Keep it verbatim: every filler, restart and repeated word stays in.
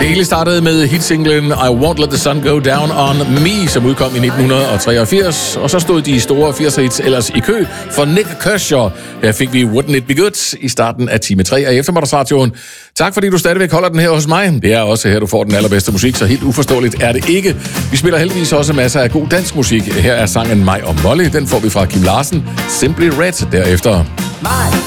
hele startede med hitsinglen I Won't Let The Sun Go Down On Me, som udkom i nitten treogfirs, og så stod de store firser hits ellers i kø for Nick Kershaw. Her fik vi Wouldn't It Be Good i starten af time tre af Eftermiddagsradioen. Tak fordi du stadigvæk holder den her hos mig. Det er også her, du får den allerbedste musik, så helt uforståeligt er det ikke. Vi spiller heldigvis også masser af god dansk musik. Her er sangen Mig og Molly. Den får vi fra Kim Larsen. Simply Red derefter. Mig